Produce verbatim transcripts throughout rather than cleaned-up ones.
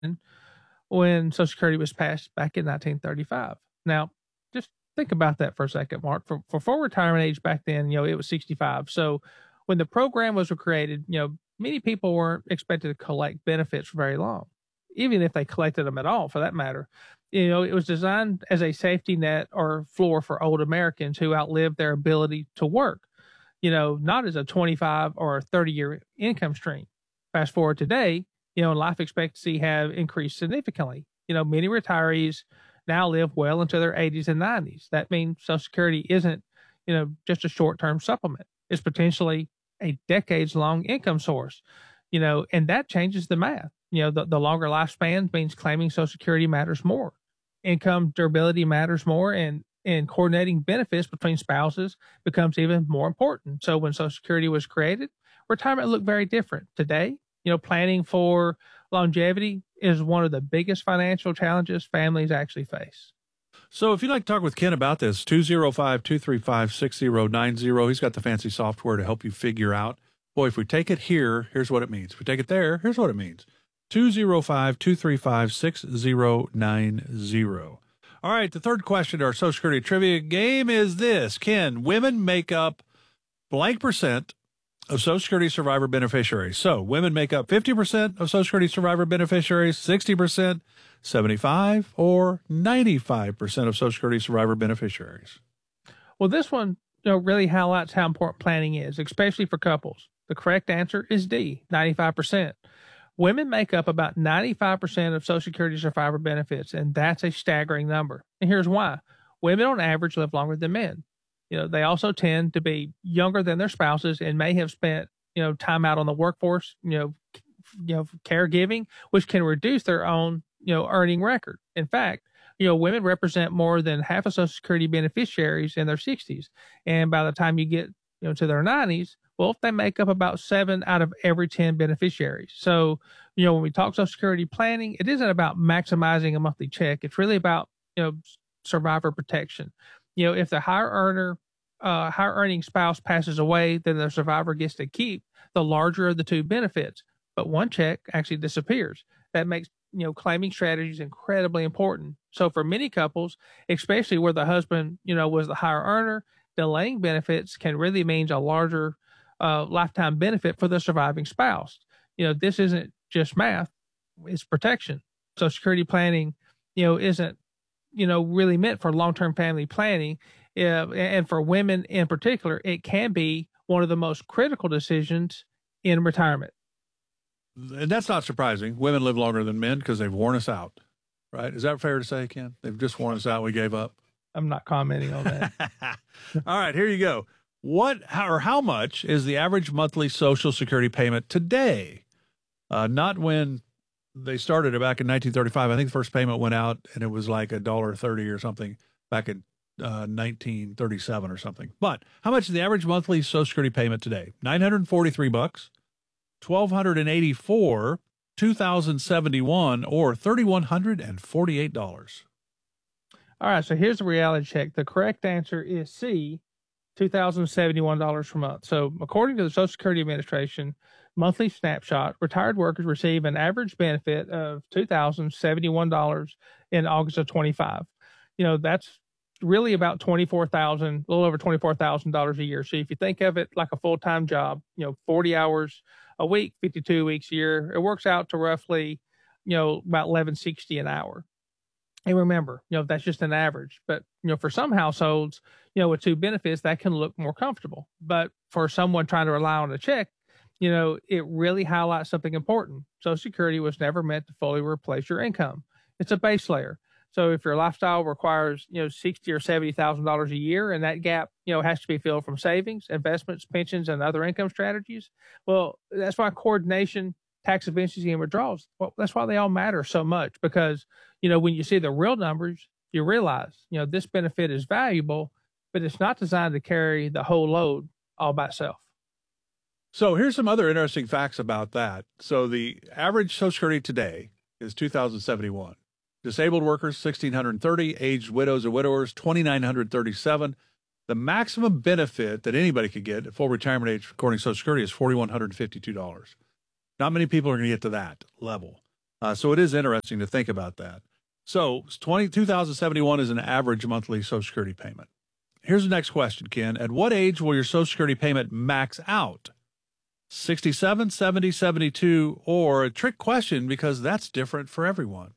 when Social Security was passed back in nineteen thirty-five. Now, just think about that for a second, Mark. For, for full retirement age back then, you know, it was sixty-five. So when the program was created, you know, many people weren't expected to collect benefits for very long, even if they collected them at all, for that matter. You know, it was designed as a safety net or floor for old Americans who outlived their ability to work, you know, not as a twenty-five or thirty year income stream. Fast forward today, you know, life expectancy have increased significantly. You know, many retirees now live well into their eighties and nineties. That means Social Security isn't, you know, just a short-term supplement. It's potentially a decades-long income source, you know, and that changes the math. You know, the, the longer lifespan means claiming Social Security matters more. Income durability matters more, and, and coordinating benefits between spouses becomes even more important. So when Social Security was created, retirement looked very different. Today, you know, planning for longevity is one of the biggest financial challenges families actually face. So if you'd like to talk with Ken about this, two oh five, two three five, six oh nine oh. He's got the fancy software to help you figure out, boy, if we take it here, here's what it means. If we take it there, here's what it means. two oh five, two three five, six oh nine oh. All right, the third question to our Social Security trivia game is this. Ken, women make up blank percent of Social Security survivor beneficiaries. So women make up fifty percent of Social Security survivor beneficiaries, sixty percent, seventy-five, or ninety-five percent of Social Security survivor beneficiaries. Well, this one, you know, really highlights how important planning is, especially for couples. The correct answer is D, ninety-five percent. Women make up about ninety-five percent of Social Security survivor benefits, and that's a staggering number. And here's why. Women on average live longer than men. You know, they also tend to be younger than their spouses and may have spent, you know, time out on the workforce, you know, you know, caregiving, which can reduce their own, you know, earning record. In fact, you know, women represent more than half of Social Security beneficiaries in their sixties. And by the time you get, you know, to their nineties, well, they make up about seven out of every ten beneficiaries. So, you know, when we talk Social Security planning, it isn't about maximizing a monthly check. It's really about, you know, survivor protection. You know, if the higher earner, uh, higher earning spouse passes away, then the survivor gets to keep the larger of the two benefits, but one check actually disappears. That makes, you know, claiming strategies incredibly important. So for many couples, especially where the husband, you know, was the higher earner, delaying benefits can really mean a larger uh, lifetime benefit for the surviving spouse. You know, this isn't just math, it's protection. Social Security planning, you know, isn't, you know, really meant for long-term family planning. Uh, and for women in particular, it can be one of the most critical decisions in retirement. And that's not surprising. Women live longer than men because they've worn us out, right? Is that fair to say, Ken? They've just worn us out. We gave up. I'm not commenting on that. All right, here you go. What how, or how much is the average monthly Social Security payment today? Uh, not when they started it back in nineteen thirty-five. I think the first payment went out and it was like a dollar thirty or something back in uh, nineteen thirty-seven or something. But how much is the average monthly Social Security payment today? nine hundred forty-three bucks, twelve eighty-four, two thousand seventy-one, or three thousand one hundred forty-eight dollars. All right, so here's the reality check. The correct answer is C, two thousand seventy-one dollars per month. So according to the Social Security Administration monthly snapshot, retired workers receive an average benefit of two thousand seventy-one dollars in August of twenty-five. You know, that's really about twenty-four thousand dollars, a little over twenty-four thousand dollars a year. So if you think of it like a full-time job, you know, forty hours a week, fifty-two weeks a year, it works out to roughly, you know, about eleven sixty an hour. And remember, you know, that's just an average. But, you know, for some households, you know, with two benefits, that can look more comfortable. But for someone trying to rely on a check, you know, it really highlights something important. Social Security was never meant to fully replace your income. It's a base layer. So if your lifestyle requires, you know, sixty or seventy thousand dollars a year, and that gap, you know, has to be filled from savings, investments, pensions, and other income strategies, well, that's why coordination, tax efficiency, and withdrawals, well, that's why they all matter so much. Because, you know, when you see the real numbers, you realize, you know, this benefit is valuable, but it's not designed to carry the whole load all by itself. So here's some other interesting facts about that. So the average Social Security today is two thousand seventy-one. Disabled workers, one thousand six hundred thirty. Aged widows or widowers, two thousand nine hundred thirty-seven. The maximum benefit that anybody could get at full retirement age, according to Social Security, is four thousand one hundred fifty-two dollars. Not many people are going to get to that level. Uh, so it is interesting to think about that. So two thousand seventy-one is an average monthly Social Security payment. Here's the next question, Ken. At what age will your Social Security payment max out? sixty-seven, seventy, seventy-two, or a trick question because that's different for everyone.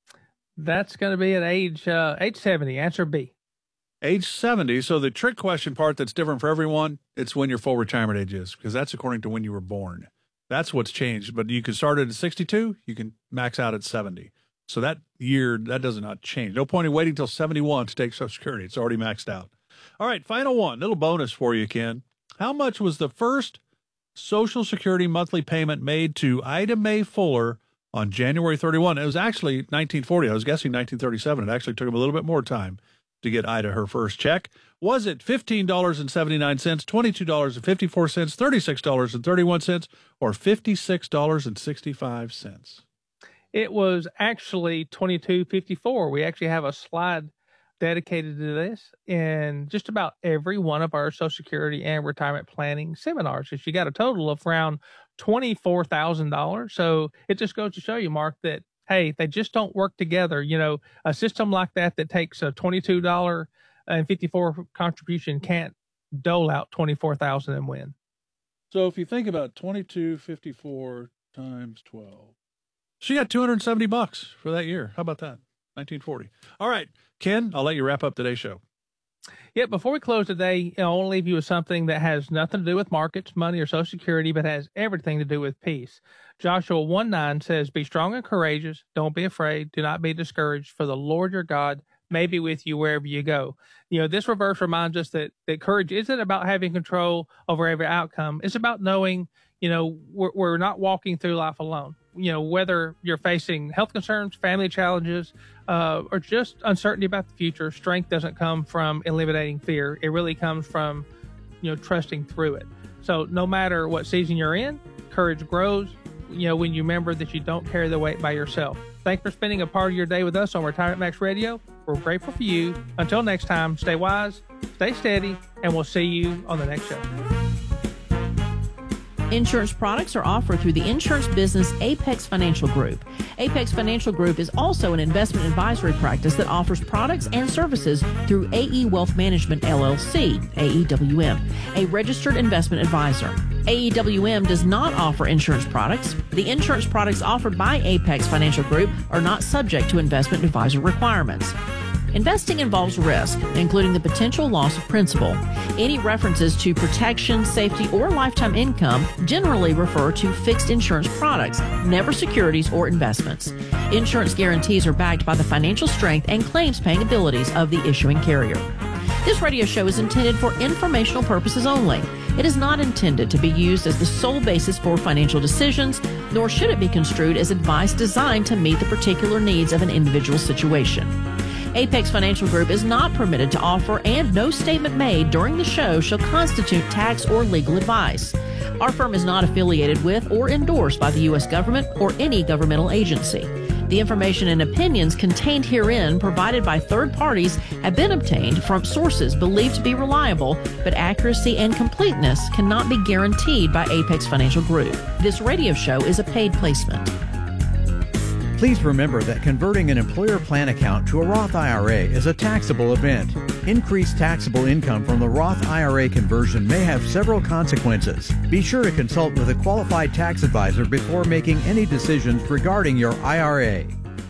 That's going to be at age uh, age seventy. Answer B. Age seventy. So the trick question part that's different for everyone, it's when your full retirement age is, because that's according to when you were born. That's what's changed. But you can start it at sixty-two. You can max out at seventy. So that year, that does not change. No point in waiting until seventy-one to take Social Security. It's already maxed out. All right, final one. Little bonus for you, Ken. How much was the first Social Security monthly payment made to Ida Mae Fuller on January thirty-first? It was actually nineteen forty. I was guessing nineteen thirty-seven. It actually took him a little bit more time to get Ida her first check. Was it fifteen dollars and seventy-nine cents, twenty-two dollars and fifty-four cents, thirty-six dollars and thirty-one cents, or fifty-six dollars and sixty-five cents? It was actually twenty-two fifty-four. We actually have a slide dedicated to this in just about every one of our Social Security and retirement planning seminars. She got a total of around twenty-four thousand dollars. So it just goes to show you, Mark, that, hey, they just don't work together. You know, a system like that that takes a twenty-two dollars and fifty-four cents contribution can't dole out twenty-four thousand dollars and win. So if you think about twenty-two fifty-four times twelve, she got two hundred seventy bucks for that year. How about that? nineteen forty. All right, Ken, I'll let you wrap up today's show. Yeah, before we close today, you know, I want to leave you with something that has nothing to do with markets, money, or Social Security, but has everything to do with peace. Joshua one nine says, "Be strong and courageous. Don't be afraid. Do not be discouraged, for the Lord your God may be with you wherever you go." You know, this verse reminds us that, that courage isn't about having control over every outcome. It's about knowing, you know, we're, we're not walking through life alone. You know, whether you're facing health concerns, family challenges, uh, or just uncertainty about the future, strength doesn't come from eliminating fear. It really comes from, you know, trusting through it. So no matter what season you're in, courage grows, you know, when you remember that you don't carry the weight by yourself. Thanks for spending a part of your day with us on Retirement Max Radio. We're grateful for you. Until next time, stay wise, stay steady, and we'll see you on the next show. Insurance products are offered through the insurance business Apex Financial Group. Apex Financial Group is also an investment advisory practice that offers products and services through A E Wealth Management, L L C, A E W M, a registered investment advisor. A E W M does not offer insurance products. The insurance products offered by Apex Financial Group are not subject to investment advisor requirements. Investing involves risk, including the potential loss of principal. Any references to protection, safety, or lifetime income generally refer to fixed insurance products, never securities or investments. Insurance guarantees are backed by the financial strength and claims-paying abilities of the issuing carrier. This radio show is intended for informational purposes only. It is not intended to be used as the sole basis for financial decisions, nor should it be construed as advice designed to meet the particular needs of an individual situation. Apex Financial Group is not permitted to offer, and no statement made during the show shall constitute tax or legal advice. Our firm is not affiliated with or endorsed by the U S government or any governmental agency. The information and opinions contained herein provided by third parties have been obtained from sources believed to be reliable, but accuracy and completeness cannot be guaranteed by Apex Financial Group. This radio show is a paid placement. Please remember that converting an employer plan account to a Roth I R A is a taxable event. Increased taxable income from the Roth I R A conversion may have several consequences. Be sure to consult with a qualified tax advisor before making any decisions regarding your I R A.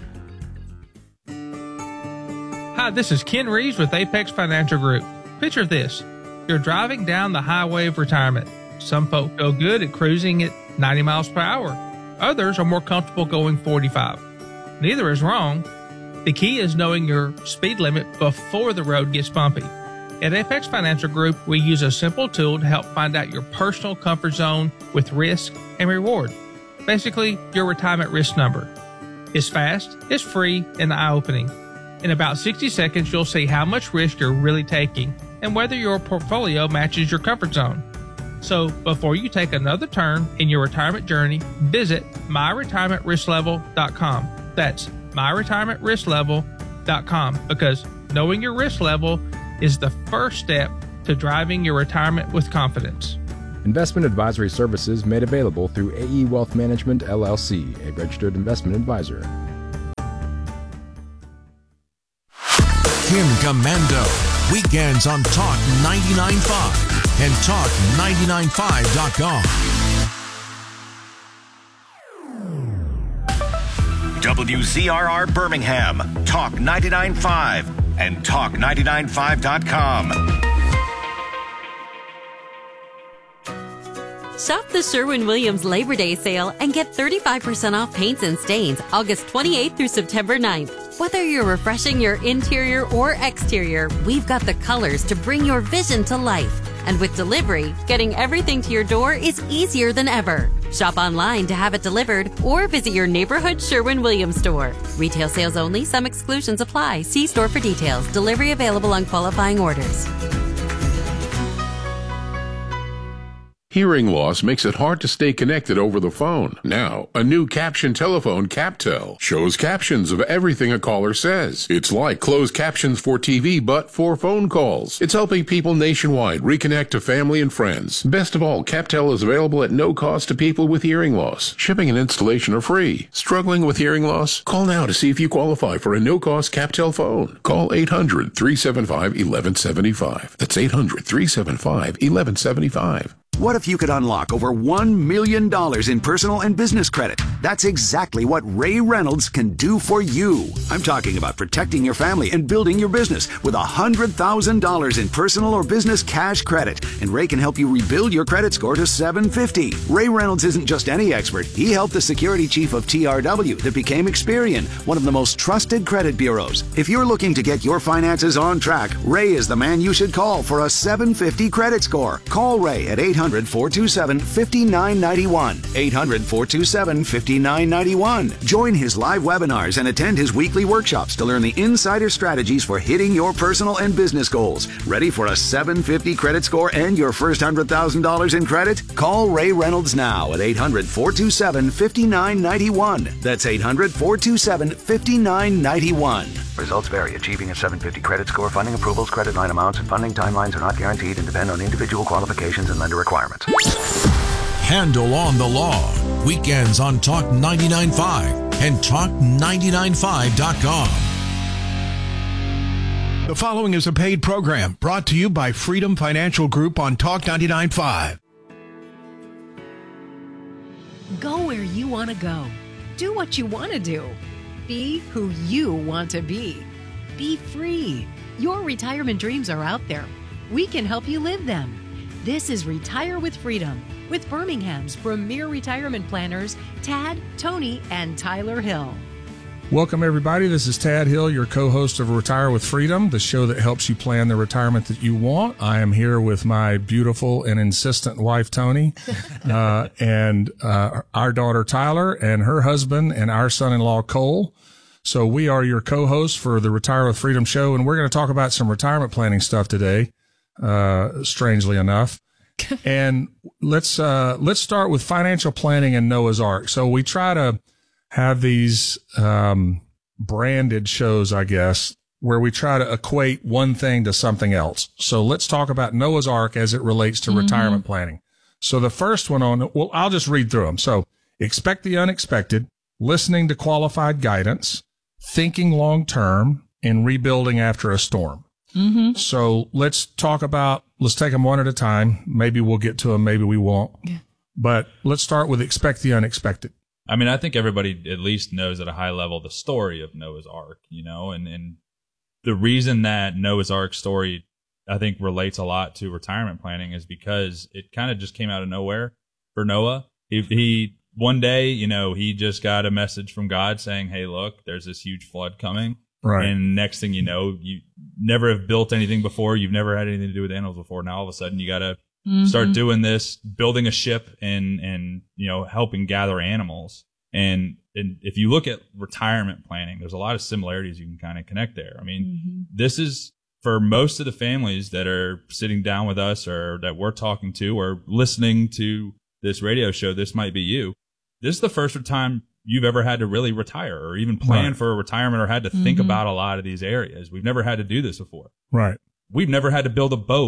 Hi, this is Ken Reeves with Apex Financial Group. Picture this. You're driving down the highway of retirement. Some folk feel good at cruising at ninety miles per hour. Others are more comfortable going forty-five. Neither is wrong. The key is knowing your speed limit before the road gets bumpy. At Apex Financial Group, we use a simple tool to help find out your personal comfort zone with risk and reward. Basically, your retirement risk number. It's fast, it's free, and eye-opening. In about sixty seconds, you'll see how much risk you're really taking and whether your portfolio matches your comfort zone. So before you take another turn in your retirement journey, visit my retirement risk level dot com. That's my retirement risk level dot com, because knowing your risk level is the first step to driving your retirement with confidence. Investment advisory services made available through A E Wealth Management, L L C, a registered investment advisor. Kim Commando, weekends on Talk ninety-nine point five and talk ninety-nine five dot com. W Z R R Birmingham, Talk ninety-nine point five and talk ninety-nine five dot com. Shop the Sherwin-Williams Labor Day sale and get thirty-five percent off paints and stains August twenty-eighth through September ninth. Whether you're refreshing your interior or exterior, we've got the colors to bring your vision to life. And with delivery, getting everything to your door is easier than ever. Shop online to have it delivered or visit your neighborhood Sherwin-Williams store. Retail sales only. Some exclusions apply. See store for details. Delivery available on qualifying orders. Hearing loss makes it hard to stay connected over the phone. Now, a new caption telephone, CapTel, shows captions of everything a caller says. It's like closed captions for T V, but for phone calls. It's helping people nationwide reconnect to family and friends. Best of all, CapTel is available at no cost to people with hearing loss. Shipping and installation are free. Struggling with hearing loss? Call now to see if you qualify for a no-cost CapTel phone. Call eight hundred, three seven five, one one seven five. That's eight hundred, three seven five, one one seven five. What if you could unlock over one million dollars in personal and business credit? That's exactly what Ray Reynolds can do for you. I'm talking about protecting your family and building your business with one hundred thousand dollars in personal or business cash credit. And Ray can help you rebuild your credit score to seven fifty. Ray Reynolds isn't just any expert. He helped the security chief of T R W that became Experian, one of the most trusted credit bureaus. If you're looking to get your finances on track, Ray is the man you should call for a seven fifty credit score. Call Ray at eight hundred, four two seven, five nine nine one. eight hundred, four two seven, five nine nine one. Join his live webinars and attend his weekly workshops to learn the insider strategies for hitting your personal and business goals. Ready for a seven fifty credit score and your first one hundred thousand dollars in credit? Call Ray Reynolds now at eight hundred, four two seven, five nine nine one. That's eight hundred, four two seven, five nine nine one. Results vary. Achieving a seven fifty credit score, funding approvals, credit line amounts, and funding timelines are not guaranteed and depend on individual qualifications and lender requirements. Handle on the Law, weekends on Talk ninety-nine point five and talk ninety-nine five dot com. The following is a paid program brought to you by Freedom Financial Group on Talk ninety-nine point five. Go where you want to go. Do what you want to do. Be who you want to be. Be free. Your retirement dreams are out there. We can help you live them. This is Retire with Freedom with Birmingham's premier retirement planners, Tad, Tony, and Tyler Hill. Welcome, everybody. This is Tad Hill, your co-host of Retire with Freedom, the show that helps you plan the retirement that you want. I am here with my beautiful and insistent wife, Tony, uh, and uh, our daughter, Tyler, and her husband, and our son-in-law, Cole. So we are your co-hosts for the Retire with Freedom show, and we're going to talk about some retirement planning stuff today, uh, strangely enough. And let's uh, let's start with financial planning and Noah's Ark. So we try to have these um, branded shows, I guess, where we try to equate one thing to something else. So let's talk about Noah's Ark as it relates to mm-hmm. retirement planning. So the first one on, well, I'll just read through them. So expect the unexpected, listening to qualified guidance, thinking long term, and rebuilding after a storm. Mm-hmm. So let's talk about, let's take them one at a time. Maybe we'll get to them. Maybe we won't. Yeah. But let's start with expect the unexpected. I mean, I think everybody at least knows at a high level the story of Noah's Ark, you know, and, and the reason that Noah's Ark story, I think, relates a lot to retirement planning is because it kind of just came out of nowhere for Noah. He, he, one day, you know, he just got a message from God saying, hey, look, there's this huge flood coming. Right. And next thing you know, you never have built anything before. You've never had anything to do with animals before. Now all of a sudden you got to mm-hmm. start doing this, building a ship and, and, you know, helping gather animals. And, and if you look at retirement planning, there's a lot of similarities you can kind of connect there. I mean, mm-hmm. this is for most of the families that are sitting down with us or that we're talking to or listening to this radio show. This might be you. This is the first time you've ever had to really retire or even plan right. for a retirement or had to think mm-hmm. about a lot of these areas. We've never had to do this before. Right. We've never had to build a boat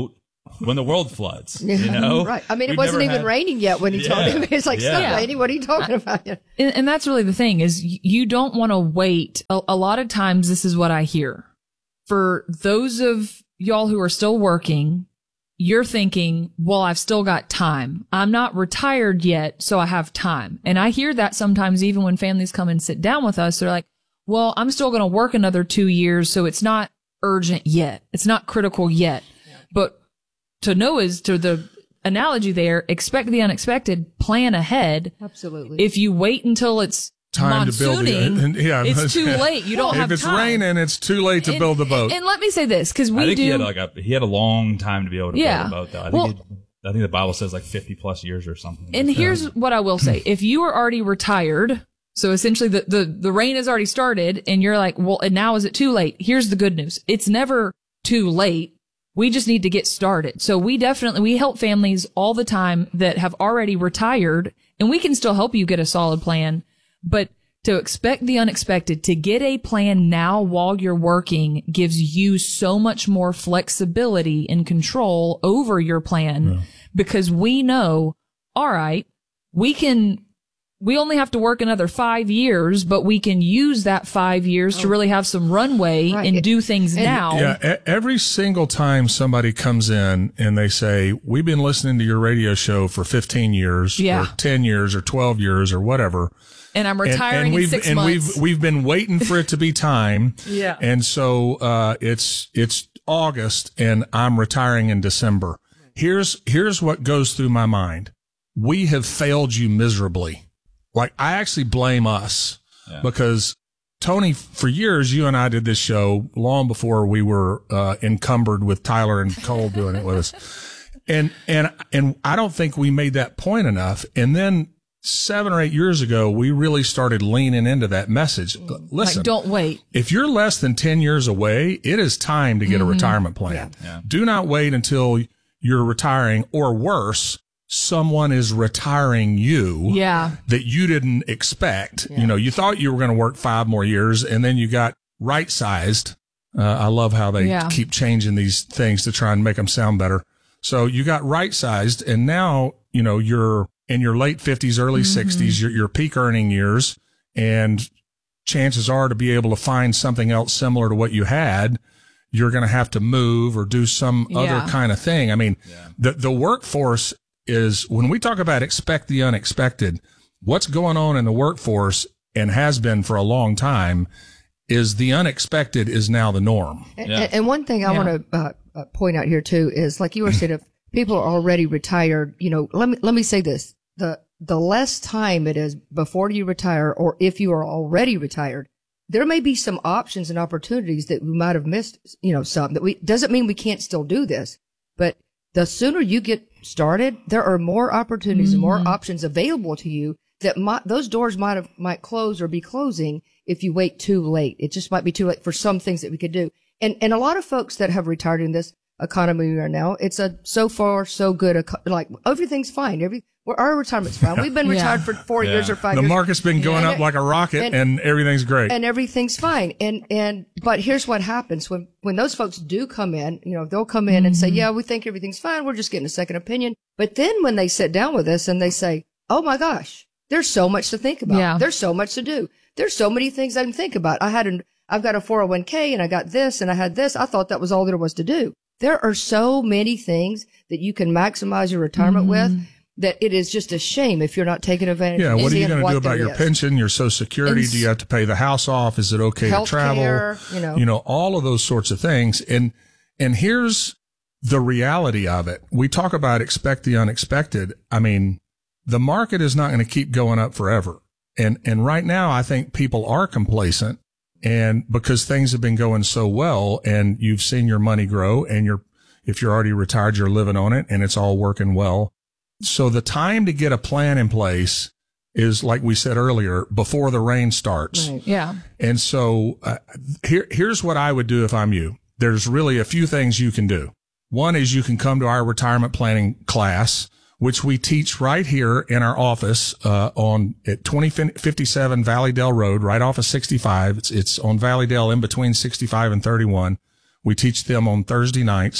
when the world floods, you know? Right. I mean, it We'd wasn't never even had- raining yet when he Yeah. told him. It's like, Yeah. stop raining. What are you talking about? And, and that's really the thing is y- you don't want to wait. A, a lot of times this is what I hear. For those of y'all who are still working, you're thinking, well, I've still got time. I'm not retired yet, so I have time. And I hear that sometimes even when families come and sit down with us, they're like, well, I'm still going to work another two years, so it's not urgent yet. It's not critical yet. But to Noah's, to the analogy there, expect the unexpected, plan ahead. Absolutely. If you wait until it's Time to build the, monsooning, and, yeah, it's too late. You don't if have it's time. raining, it's too late to And- build the boat. And let me say this, because we I think do. he had like a he had a long time to be able to Yeah. build a boat. Though I think Well- he, I think the Bible says like fifty plus years or something. And here's what I will say. If you are already retired, so essentially the, the, the rain has already started and you're like, well, and now is it too late? Here's the good news. It's never too late. We just need to get started. So we definitely, we help families all the time that have already retired, and we can still help you get a solid plan. But to expect the unexpected, to get a plan now while you're working gives you so much more flexibility and control over your plan Yeah. because we know, all right, we can, we only have to work another five years, but we can use that five years to really have some runway Right. and do things And- now. Yeah, e- every single time somebody comes in and they say, we've been listening to your radio show for fifteen years Yeah. or ten years or twelve years or whatever. And I'm And- retiring and we've, in six and months. we've we've been waiting for it to be time. Yeah. And so uh it's it's August and I'm retiring in December. Here's here's what goes through my mind. We have failed you miserably. Like I actually blame us Yeah. because Tony, for years, you and I did this show long before we were uh, encumbered with Tyler and Cole doing it with us. And, and, and I don't think we made that point enough. And then seven or eight years ago, we really started leaning into that message. Listen, like, don't wait. if you're less than ten years away, it is time to get Mm-hmm. a retirement plan. Yeah. Do not wait until you're retiring, or worse, someone is retiring you Yeah. that you didn't expect. You know, you thought you were going to work five more years and then you got right sized. Uh, I love how they Yeah. keep changing these things to try and make them sound better. So you got right sized and now, you know, you're in your late fifties, early Mm-hmm. sixties, your, your peak earning years, and chances are to be able to find something else similar to what you had, you're going to have to move or do some Yeah. other kind of thing. I mean, the, the workforce is, when we talk about expect the unexpected, what's going on in the workforce and has been for a long time is the unexpected is now the norm. And, Yeah. and one thing I Yeah. want to uh, uh, point out here too is, like you were saying, if people are already retired, you know, let me let me say this: the the less time it is before you retire, or if you are already retired, there may be some options and opportunities that we might have missed. You know, some that we doesn't mean we can't still do this, but the sooner you get started, there are more opportunities and more options available to you that might, those doors might have, might close or be closing if you wait too late. It just might be too late for some things that we could do. And, and a lot of folks that have retired in this economy we are now, it's a so far so good, eco- like everything's fine. Every, well, our retirement's fine. We've been Yeah. retired for four Yeah. years or five The years. market's been going And up it- like a rocket and, and- everything's great. and everything's fine. And, and, but here's what happens when, when those folks do come in, you know, they'll come in and say, yeah, we think everything's fine. We're just getting a second opinion. But then when they sit down with us and they say, oh my gosh, there's so much to think about. Yeah. There's so much to do. There's so many things I can think about. I had an, I've got a four oh one k and I got this and I had this. I thought that was all there was to do. There are so many things that you can maximize your retirement with that it is just a shame if you're not taking advantage Yeah, of what are you seeing going to what do about there your is. pension, your Social Security? And Do you have to pay the house off? Is it okay to travel? Healthcare, you know. you know, all of those sorts of things. And and here's the reality of it. We talk about expect the unexpected. I mean, the market is not going to keep going up forever. And and right now, I think people are complacent, and because things have been going so well, and you've seen your money grow, and you're if you're already retired, you're living on it, and it's all working well. So the time to get a plan in place is, like we said earlier, before the rain starts. Right. Yeah. And so uh, here, here's what I would do if I'm you. There's really a few things you can do. One is you can come to our retirement planning class, which we teach right here in our office uh, on at twenty fifty-seven Valleydale Road, right off of sixty-five. It's, it's on Valleydale in between sixty-five and thirty-one. We teach them on Thursday nights.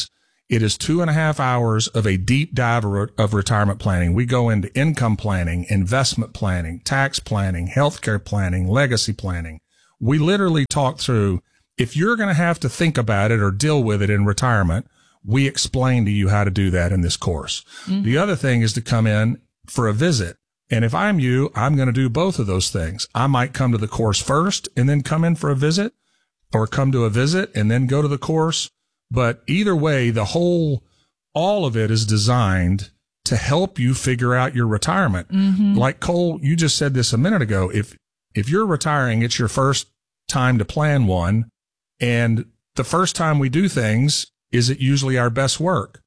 It is two and a half hours of a deep dive of retirement planning. We go into income planning, investment planning, tax planning, healthcare planning, legacy planning. We literally talk through, if you're going to have to think about it or deal with it in retirement, we explain to you how to do that in this course. Mm-hmm. The other thing is to come in for a visit. And if I'm you, I'm going to do both of those things. I might come to the course first and then come in for a visit, or come to a visit and then go to the course. But either way, the whole, all of it is designed to help you figure out your retirement. Mm-hmm. Like Cole, you just said this a minute ago. If, if you're retiring, it's your first time to plan one. And the first time we do things is it usually our best work.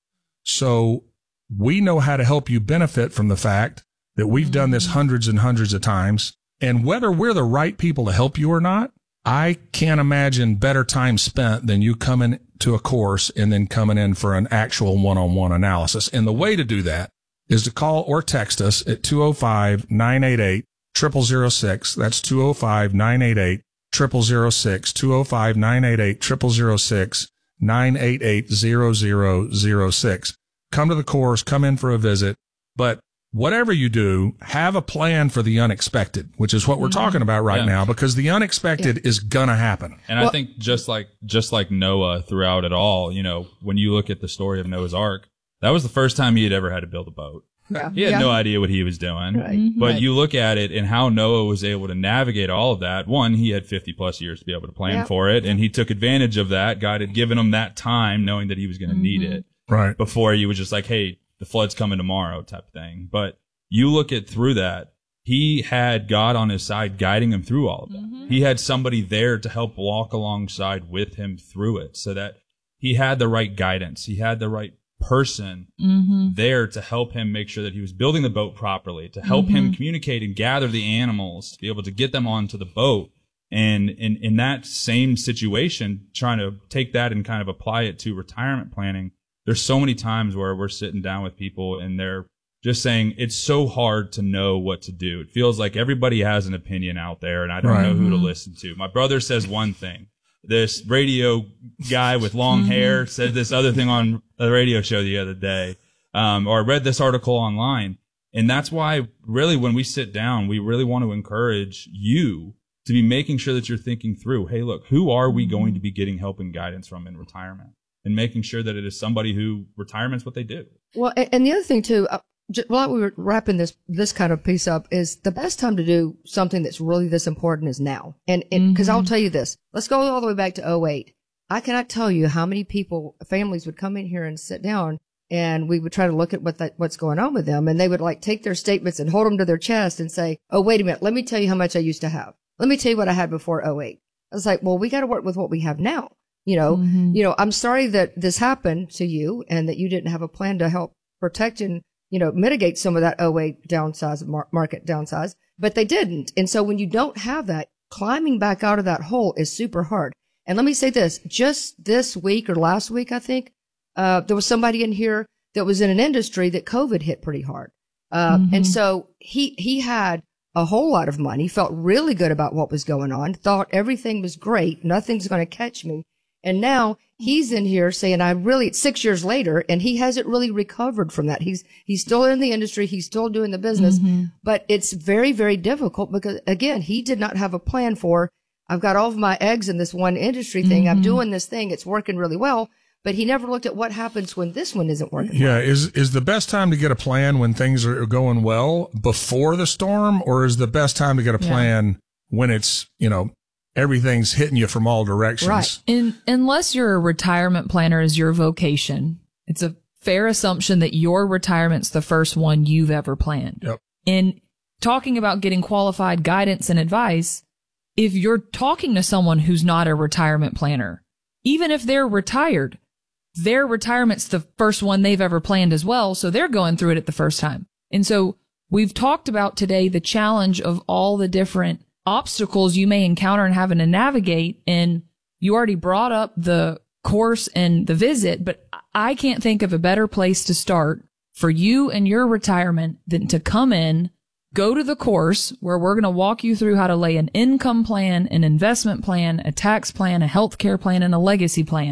So we know how to help you benefit from the fact that we've mm-hmm. done this hundreds and hundreds of times. And whether we're the right people to help you or not, I can't imagine better time spent than you coming to a course and then coming in for an actual one-on-one analysis. And the way to do that is to call or text us at two oh five, nine eight eight, zero zero zero six. That's two oh five, nine eight eight, zero zero zero six, two oh five, nine eight eight, zero zero zero six, nine eight eight, zero zero zero six. Come to the course, come in for a visit, but whatever you do, have a plan for the unexpected, which is what we're talking about right yeah. now, because the unexpected yeah. is gonna happen. And well, I think just like, just like Noah throughout it all, you know, when you look at the story of Noah's Ark, that was the first time he had ever had to build a boat. Yeah. He had yeah. no idea what he was doing. Right. Mm-hmm. But right. you look at it and how Noah was able to navigate all of that. One, he had fifty plus years to be able to plan yeah. for it. And he took advantage of that. God had given him that time knowing that he was going to mm-hmm. need it. Right. Before he was just like, hey, the flood's coming tomorrow type thing. But you look at through that, he had God on his side guiding him through all of that. Mm-hmm. He had somebody there to help walk alongside with him through it so that he had the right guidance. He had the right person mm-hmm. there to help him make sure that he was building the boat properly, to help mm-hmm. him communicate and gather the animals, to be able to get them onto the boat. And in, in that same situation, trying to take that and kind of apply it to retirement planning, there's so many times where we're sitting down with people and they're just saying it's so hard to know what to do. It feels like everybody has an opinion out there and I don't right. know who to listen to. My brother says one thing. This radio guy with long hair said this other thing on a radio show the other day, um, or I read this article online. And that's why really when we sit down, we really want to encourage you to be making sure that you're thinking through, hey, look, who are we going to be getting help and guidance from in retirement? And making sure that it is somebody who retirement's what they do. Well, and the other thing too, uh, while we were wrapping this this kind of piece up, is the best time to do something that's really this important is now. And because mm-hmm. I'll tell you this, let's go all the way back to oh eight. I cannot tell you how many people, families would come in here and sit down, and we would try to look at what that, what's going on with them, and they would like take their statements and hold them to their chest and say, "Oh, wait a minute, let me tell you how much I used to have. Let me tell you what I had before oh eight." I was like, "Well, we got to work with what we have now." You know, mm-hmm. you know, I'm sorry that this happened to you and that you didn't have a plan to help protect and, you know, mitigate some of that oh eight downsize, mar- market downsize, but they didn't. And so when you don't have that, climbing back out of that hole is super hard. And let me say this, just this week or last week, I think, uh, there was somebody in here that was in an industry that COVID hit pretty hard. Uh, mm-hmm. and so he, he had a whole lot of money, felt really good about what was going on, thought everything was great. Nothing's going to catch me. And now he's in here saying, I really, six years later, and he hasn't really recovered from that. He's, he's still in the industry. He's still doing the business, mm-hmm. but it's very, very difficult because again, he did not have a plan for, I've got all of my eggs in this one industry thing. Mm-hmm. I'm doing this thing. It's working really well, but he never looked at what happens when this one isn't working. Yeah. well. Is, is the best time to get a plan when things are going well before the storm, or is the best time to get a plan yeah. when it's, you know, everything's hitting you from all directions? Right. In, unless your retirement planner is your vocation, it's a fair assumption that your retirement's the first one you've ever planned. Yep. In talking about getting qualified guidance and advice, if you're talking to someone who's not a retirement planner, even if they're retired, their retirement's the first one they've ever planned as well. So they're going through it at the first time. And so we've talked about today the challenge of all the different obstacles you may encounter and having to navigate. And you already brought up the course and the visit, but I can't think of a better place to start for you and your retirement than to come in, go to the course where we're going to walk you through how to lay an income plan, an investment plan, a tax plan, a healthcare plan, and a legacy plan.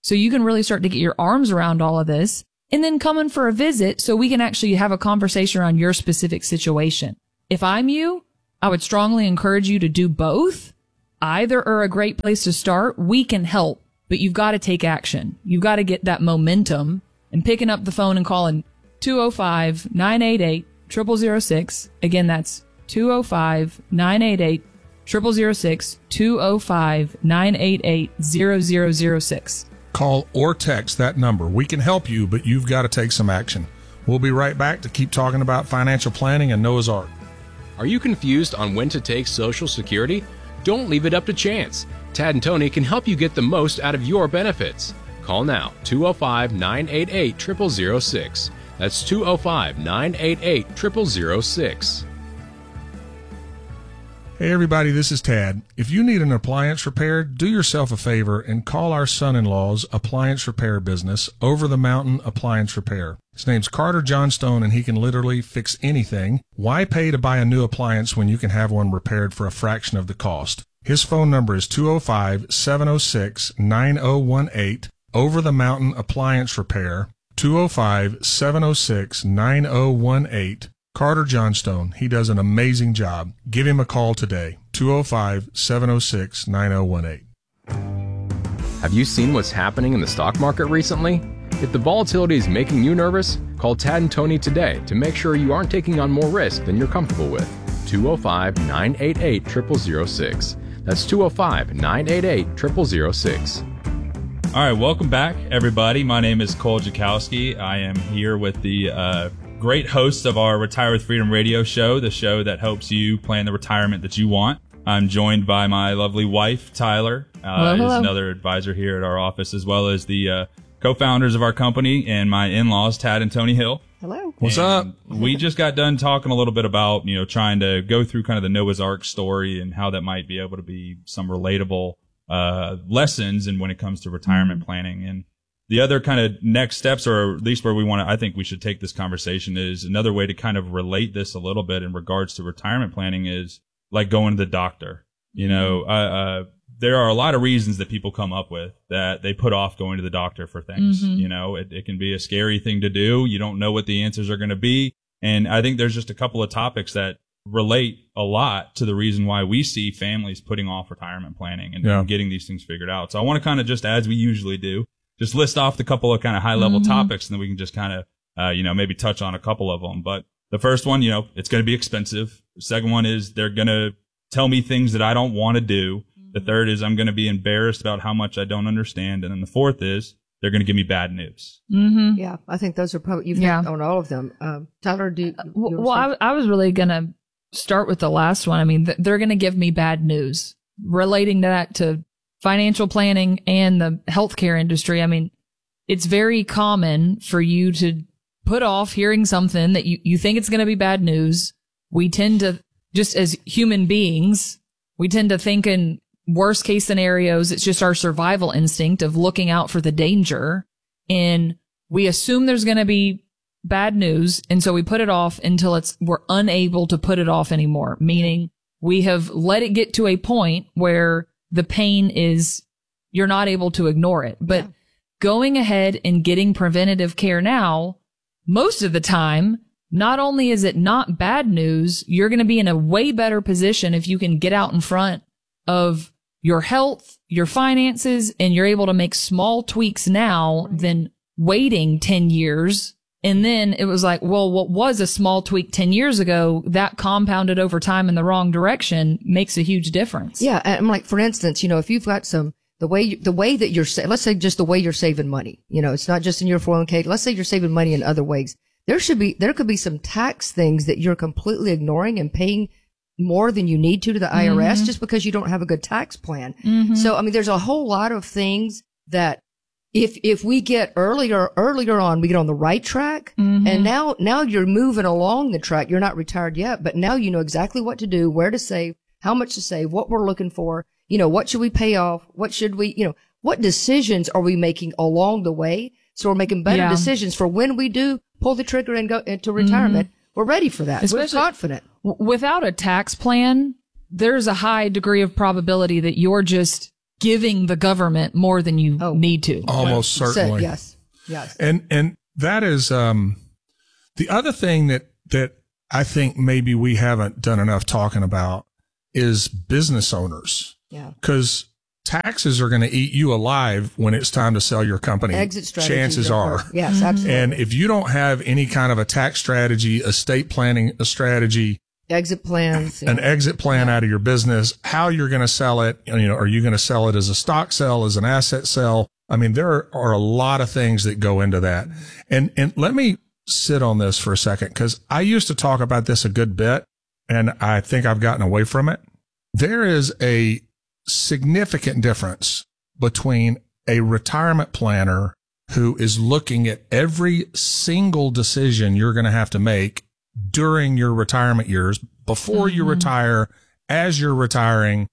so you can really start to get your arms around all of this, and then come in for a visit so we can actually have a conversation around your specific situation. If I'm you, I would strongly encourage you to do both. Either are a great place to start. We can help, but you've got to take action. You've got to get that momentum, and picking up the phone and calling two oh five, nine eight eight, zero zero zero six. Again, that's two oh five, nine eight eight, zero zero zero six, two oh five, nine eight eight, zero zero zero six. Call or text that number. We can help you, but you've got to take some action. We'll be right back to keep talking about financial planning and Noah's Ark. Are you confused on when to take Social Security? Don't leave it up to chance. Tad and Tony can help you get the most out of your benefits. Call now, two oh five, nine eight eight, zero zero zero six. That's two oh five, nine eight eight, zero zero zero six. Hey everybody, this is Tad. If you need an appliance repaired, do yourself a favor and call our son-in-law's appliance repair business, Over the Mountain Appliance Repair. His name's Carter Johnstone, and he can literally fix anything. Why pay to buy a new appliance when you can have one repaired for a fraction of the cost? His phone number is two oh five, seven oh six, nine oh one eight, Over the Mountain Appliance Repair, two oh five, seven oh six, nine oh one eight. Carter Johnstone. He does an amazing job. Give him a call today, two oh five, seven oh six, nine oh one eight. Have you seen what's happening in the stock market recently? If the volatility is making you nervous, call Tad and Tony today to make sure you aren't taking on more risk than you're comfortable with. two oh five, nine eight eight, zero zero zero six. That's two oh five, nine eight eight, zero zero zero six. All right, welcome back, everybody. My name is Cole Jakowski. I am here with the uh, great host of our Retire with Freedom radio show, the show that helps you plan the retirement that you want. I'm joined by my lovely wife, Tyler, uh, hello, hello. is another advisor here at our office, as well as the uh, co-founders of our company and my in-laws, Tad and Tony Hill. Hello. What's and up? We just got done talking a little bit about, you know, trying to go through kind of the Noah's Ark story and how that might be able to be some relatable uh, lessons and when it comes to retirement mm-hmm. planning. And the other kind of next steps, or at least where we want to, I think we should take this conversation, is another way to kind of relate this a little bit in regards to retirement planning is like going to the doctor. You know, uh, uh, there are a lot of reasons that people come up with that they put off going to the doctor for things. Mm-hmm. You know, it, it can be a scary thing to do. You don't know what the answers are going to be. And I think there's just a couple of topics that relate a lot to the reason why we see families putting off retirement planning and, Yeah. and getting these things figured out. So I want to kind of just, as we usually do, just list off the couple of kind of high level Mm-hmm. topics, and then we can just kind of, uh, you know, maybe touch on a couple of them. But the first one, you know, it's going to be expensive. The second one is they're going to tell me things that I don't want to do. The third is I'm going to be embarrassed about how much I don't understand. And then the fourth is they're going to give me bad news. Mm-hmm. Yeah, I think those are probably, you've Yeah. hit on all of them. Um, Tyler, do you, you Well, well I, I was really going to start with the last one. I mean, th- they're going to give me bad news relating to that to financial planning and the healthcare industry. I mean, it's very common for you to put off hearing something that you, you think it's going to be bad news. We tend to, just as human beings, we tend to think in worst case scenarios. It's just our survival instinct of looking out for the danger. And we assume there's going to be bad news. And so we put it off until it's, we're unable to put it off anymore. Meaning we have let it get to a point where the pain is, you're not able to ignore it. But yeah. going ahead and getting preventative care now, most of the time, not only is it not bad news, you're going to be in a way better position if you can get out in front of your health, your finances, and you're able to make small tweaks now than waiting ten years. And then it was like, well, what was a small tweak ten years ago that compounded over time in the wrong direction makes a huge difference. Yeah. I'm like, for instance, you know, if you've got some, the way, you, the way that you're, sa- let's say just the way you're saving money, you know, it's not just in your four oh one k. Let's say you're saving money in other ways. There should be, there could be some tax things that you're completely ignoring and paying more than you need to to the I R S mm-hmm. just because you don't have a good tax plan. Mm-hmm. So, I mean, there's a whole lot of things that if, if we get earlier, earlier on, we get on the right track mm-hmm. and now, now you're moving along the track. You're not retired yet, but now you know exactly what to do, where to save, how much to save, what we're looking for, you know, what should we pay off? What should we, you know, what decisions are we making along the way? So we're making better yeah. decisions for when we do pull the trigger and go into retirement. Mm-hmm. We're ready for that. Especially we're confident. W- without a tax plan, there's a high degree of probability that you're just giving the government more than you oh, need to. Almost well, certainly. Yes. Yes. And, and that is, um, the other thing that, that I think maybe we haven't done enough talking about is business owners. Yeah. Cause taxes are going to eat you alive when it's time to sell your company. Exit strategy. Chances are. Yes, mm-hmm. absolutely. And if you don't have any kind of a tax strategy, estate planning, a strategy, exit plans, an yeah. exit plan yeah. out of your business, how you're going to sell it, you know, are you going to sell it as a stock sell, as an asset sell? I mean, there are a lot of things that go into that. And, and let me sit on this for a second, because I used to talk about this a good bit, and I think I've gotten away from it. There is a significant difference between a retirement planner who is looking at every single decision you're going to have to make during your retirement years, before mm-hmm. you retire, as you're retiring,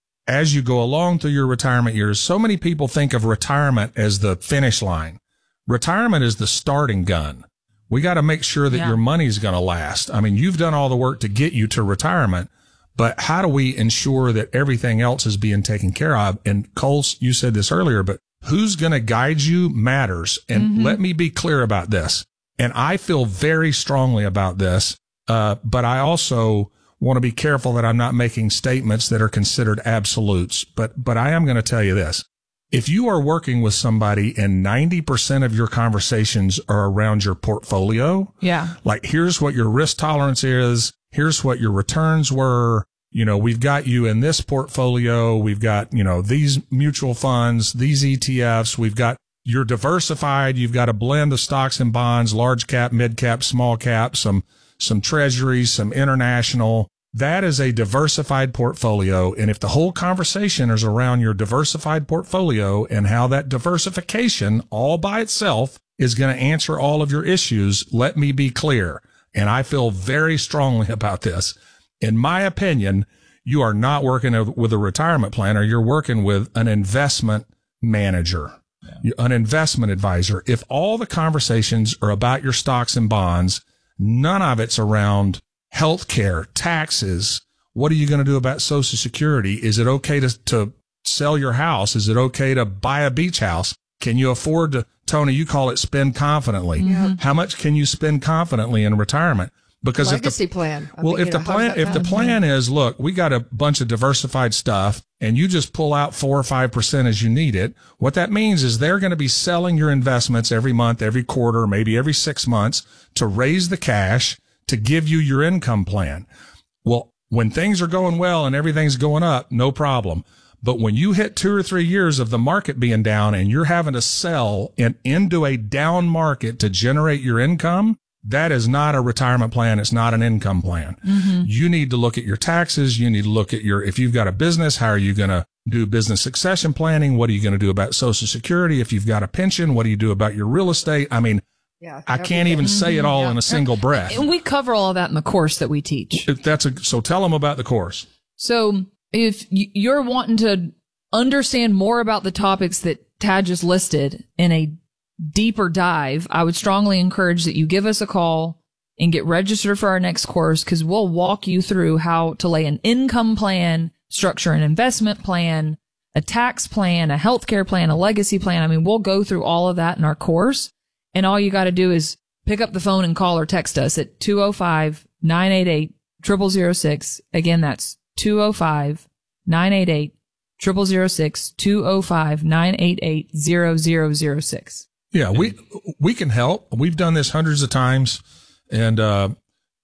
as you go along through your retirement years. So many people think of retirement as the finish line. Retirement is the starting gun. We got to make sure that yeah. your money's going to last. I mean, you've done all the work to get you to retirement, but how do we ensure that everything else is being taken care of? And Cole, you said this earlier, but who's going to guide you matters. And mm-hmm. let me be clear about this. And I feel very strongly about this, uh, but I also want to be careful that I'm not making statements that are considered absolutes. But, but I am going to tell you this. If you are working with somebody and ninety percent of your conversations are around your portfolio, yeah, like here's what your risk tolerance is, here's what your returns were, you know, we've got you in this portfolio, we've got, you know, these mutual funds, these E T Fs, we've got, you're diversified, you've got a blend of stocks and bonds, large cap, mid cap, small cap, some, some treasuries, some international. That is a diversified portfolio. And if the whole conversation is around your diversified portfolio and how that diversification all by itself is going to answer all of your issues, let me be clear. And I feel very strongly about this. In my opinion, you are not working with a retirement planner. You're working with an investment manager, yeah. an investment advisor. If all the conversations are about your stocks and bonds, none of it's around healthcare, taxes. What are you going to do about Social Security? Is it okay to, to sell your house? Is it okay to buy a beach house? Can you afford to, Tony, you call it spend confidently. Mm-hmm. How much can you spend confidently in retirement? Because legacy if the plan. Well, if the plan, if the plan is, look, we got a bunch of diversified stuff and you just pull out four or five percent as you need it. What that means is they're going to be selling your investments every month, every quarter, maybe every six months to raise the cash to give you your income plan. Well, when things are going well and everything's going up, no problem. But when you hit two or three years of the market being down and you're having to sell in, into a down market to generate your income, that is not a retirement plan. It's not an income plan. Mm-hmm. You need to look at your taxes. You need to look at your, if you've got a business, how are you going to do business succession planning? What are you going to do about Social Security? If you've got a pension, what do you do about your real estate? I mean, yeah, I can't even say it all yeah. in a single breath. And we cover all of that in the course that we teach. If that's a, so tell them about the course. So if you're wanting to understand more about the topics that Tad just listed in a deeper dive, I would strongly encourage that you give us a call and get registered for our next course, because we'll walk you through how to lay an income plan, structure an investment plan, a tax plan, a healthcare plan, a legacy plan. I mean, we'll go through all of that in our course. And all you got to do is pick up the phone and call or text us at two oh five, nine eight eight, zero zero zero six. Again, that's two oh five, nine eight eight, zero zero zero six, two oh five, nine eight eight, zero zero zero six. Yeah, we we can help. We've done this hundreds of times, and uh,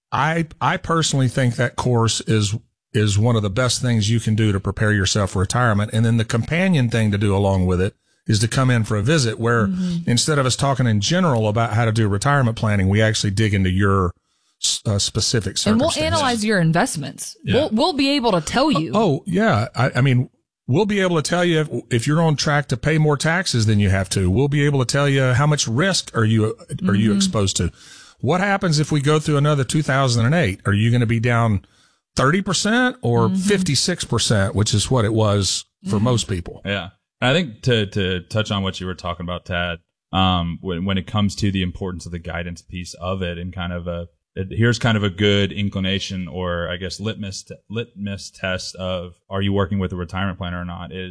I I personally think that course is is one of the best things you can do to prepare yourself for retirement. And then the companion thing to do along with it is to come in for a visit, where mm-hmm. instead of us talking in general about how to do retirement planning, we actually dig into your uh, specific circumstances. And we'll analyze your investments. Yeah. We'll we'll be able to tell you. Oh, oh yeah, I, I mean. We'll be able to tell you if, if you're on track to pay more taxes than you have to. We'll be able to tell you how much risk are you, are mm-hmm. you exposed to? What happens if we go through another two thousand eight? Are you going to be down thirty percent or mm-hmm. fifty-six percent, which is what it was for mm-hmm. most people? Yeah. I think to, to touch on what you were talking about, Tad, um, when, when it comes to the importance of the guidance piece of it and kind of a, here's kind of a good inclination, or I guess litmus t- litmus test of, are you working with a retirement planner or not, is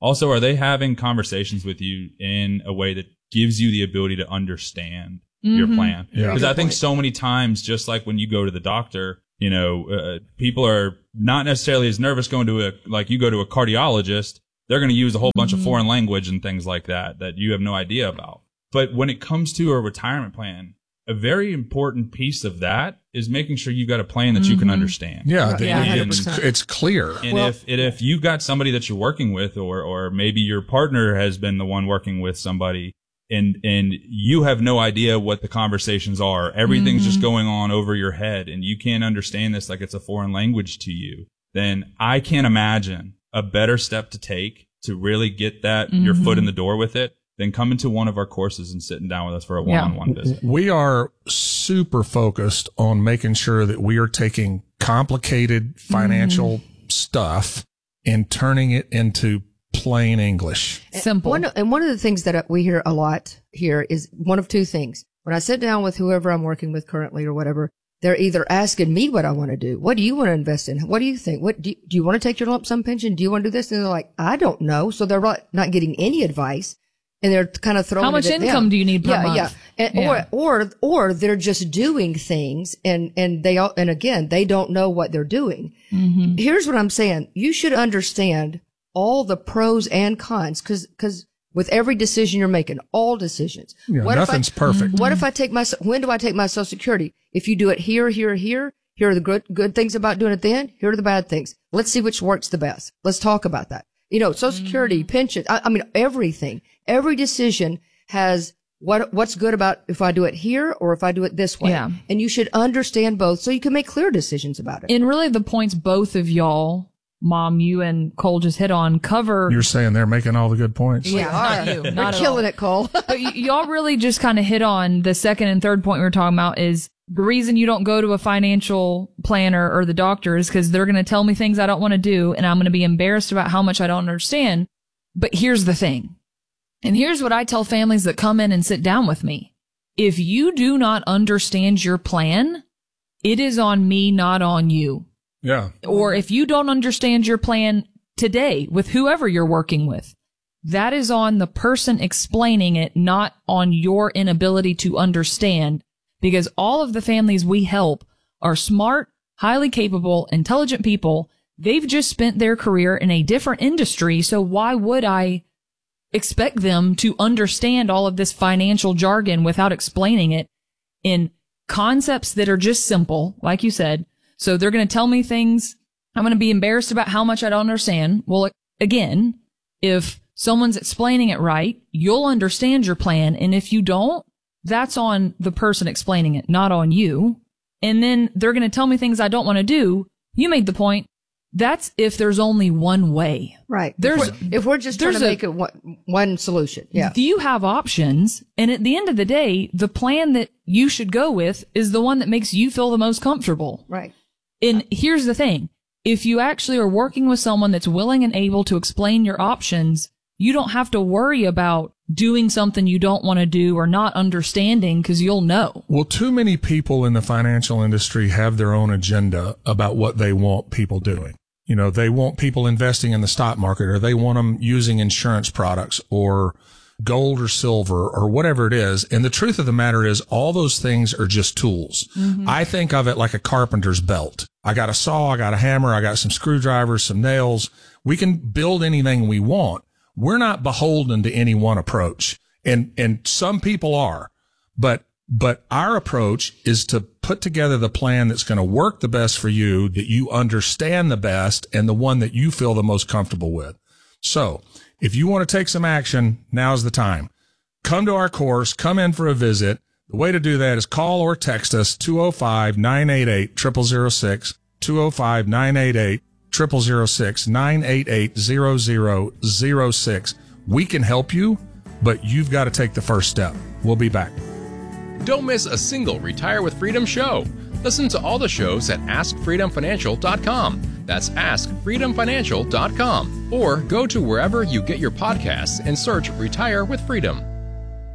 Also, are they having conversations with you in a way that gives you the ability to understand mm-hmm. your plan? Because yeah. I think so many times, just like when you go to the doctor, you know, uh, people are not necessarily as nervous going to a, like you go to a cardiologist, they're going to use a whole bunch mm-hmm. of foreign language and things like that, that you have no idea about. But when it comes to a retirement plan, a very important piece of that is making sure you've got a plan that mm-hmm. you can understand. Yeah, yeah it's, it's clear. And well, if, and if you've got somebody that you're working with, or, or maybe your partner has been the one working with somebody, and, and you have no idea what the conversations are, everything's mm-hmm. just going on over your head, and you can't understand this like it's a foreign language to you, then I can't imagine a better step to take to really get that, mm-hmm. your foot in the door with it, then come into one of our courses and sitting down with us for a one-on-one yeah. visit. We are super focused on making sure that we are taking complicated financial mm. stuff and turning it into plain English. Simple. And one, and one of the things that we hear a lot here is one of two things. When I sit down with whoever I'm working with currently or whatever, they're either asking me what I want to do. What do you want to invest in? What do you think? What do you, do you want to take your lump sum pension? Do you want to do this? And they're like, I don't know. So they're not getting any advice. And they're kind of throwing How much it income them. do you need per yeah, month? Yeah, and, yeah. Or, or, or they're just doing things and, and they all, and again, they don't know what they're doing. Mm-hmm. Here's what I'm saying. You should understand all the pros and cons because, because with every decision you're making, all decisions. Yeah, what nothing's if I, perfect. What if I take my, when do I take my Social Security? If you do it here, here, here, here are the good, good things about doing it then. Here are the bad things. Let's see which works the best. Let's talk about that. You know, Social Security, mm-hmm. pension, I, I mean, everything, every decision has what, what's good about if I do it here or if I do it this way. Yeah. And you should understand both so you can make clear decisions about it. And really the points both of y'all, Mom, you and Cole just hit on cover. You're saying they're making all the good points. Yeah, not you. We're Not killing it, Cole. But y- y'all really just kind of hit on the second and third point we were talking about is the reason you don't go to a financial planner or the doctor is because they're going to tell me things I don't want to do and I'm going to be embarrassed about how much I don't understand. But here's the thing. And here's what I tell families that come in and sit down with me. If you do not understand your plan, it is on me, not on you. Yeah. Or if you don't understand your plan today with whoever you're working with, that is on the person explaining it, not on your inability to understand. Because all of the families we help are smart, highly capable, intelligent people. They've just spent their career in a different industry. So why would I expect them to understand all of this financial jargon without explaining it in concepts that are just simple, like you said? So they're going to tell me things. I'm going to be embarrassed about how much I don't understand. Well, again, if someone's explaining it right, you'll understand your plan. And if you don't, that's on the person explaining it, not on you. And then they're going to tell me things I don't want to do. You made the point. That's if there's only one way. Right. There's, if, we're, if we're just trying to a, make it one, one solution. Yeah. You have options. And at the end of the day, the plan that you should go with is the one that makes you feel the most comfortable. Right. And here's the thing. If you actually are working with someone that's willing and able to explain your options, you don't have to worry about doing something you don't want to do or not understanding because you'll know. Well, too many people in the financial industry have their own agenda about what they want people doing. You know, they want people investing in the stock market, or they want them using insurance products or gold or silver or whatever it is. And the truth of the matter is all those things are just tools. Mm-hmm. I think of it like a carpenter's belt. I got a saw, I got a hammer, I got some screwdrivers, some nails. We can build anything we want. We're not beholden to any one approach. And, and some people are, but, but our approach is to put together the plan that's going to work the best for you, that you understand the best, and the one that you feel the most comfortable with. So if you want to take some action, now's the time. Come to our course, come in for a visit. The way to do that is call or text us two oh five, nine eight eight, zero zero zero six, two oh five, nine eight eight, zero zero zero six, nine eight eight, zero zero zero six. We can help you, but you've got to take the first step. We'll be back. Don't miss a single Retire with Freedom show. Listen to all the shows at ask freedom financial dot com. That's ask freedom financial dot com. Or go to wherever you get your podcasts and search Retire with Freedom.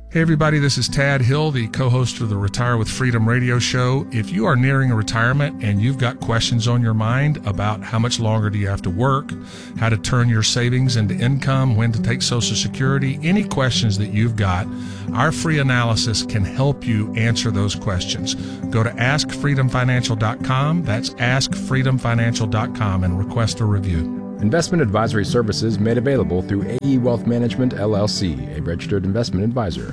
Hey everybody, this is Tad Hill, the co-host of the Retire with Freedom radio show. If you are nearing a retirement and you've got questions on your mind about how much longer do you have to work, how to turn your savings into income, when to take Social Security, any questions that you've got, our free analysis can help you answer those questions. Go to ask freedom financial dot com. That's ask freedom financial dot com and request a review. Investment advisory services made available through A E Wealth Management, L L C, a registered investment advisor.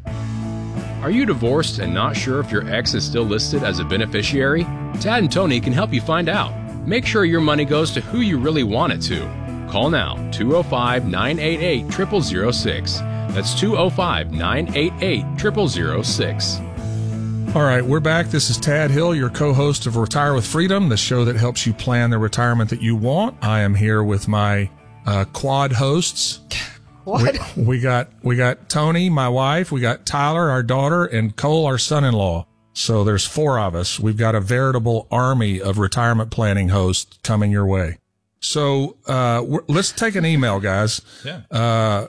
Are you divorced and not sure if your ex is still listed as a beneficiary? Tad and Tony can help you find out. Make sure your money goes to who you really want it to. Call now, two oh five, nine eight eight, zero zero zero six. That's two oh five, nine eight eight, zero zero zero six. All right, we're back. This is Tad Hill, your co-host of Retire with Freedom, the show that helps you plan the retirement that you want. I am here with my uh, quad hosts. What? We, we got we got Tony, my wife, we got Tyler, our daughter, and Cole, our son-in-law. So there's four of us. We've got a veritable army of retirement planning hosts coming your way. So uh, we're, let's take an email, guys. Yeah. Uh,